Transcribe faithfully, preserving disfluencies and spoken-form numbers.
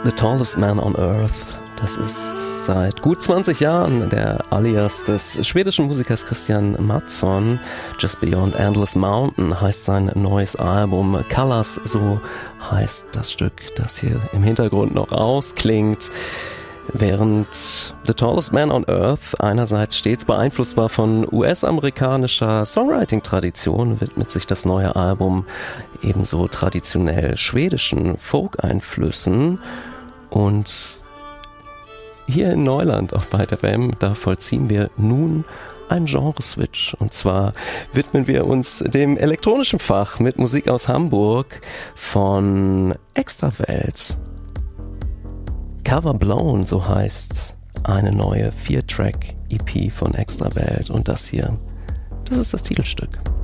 The Tallest Man on Earth. Das ist seit gut zwanzig Jahren der Alias des schwedischen Musikers Christian Mattsson. Just Beyond Endless Mountain heißt sein neues Album. Colors, so heißt das Stück, das hier im Hintergrund noch ausklingt. Während The Tallest Man on Earth einerseits stets beeinflusst war von U S-amerikanischer Songwriting-Tradition, widmet sich das neue Album ebenso traditionell schwedischen Folk-Einflüssen. Und hier in Neuland auf Byte F M, da vollziehen wir nun einen Genreswitch. Und zwar widmen wir uns dem elektronischen Fach mit Musik aus Hamburg von Extrawelt. Cover Blown, so heißt eine neue vier Track E P von Extrawelt. Und das hier, das ist das Titelstück.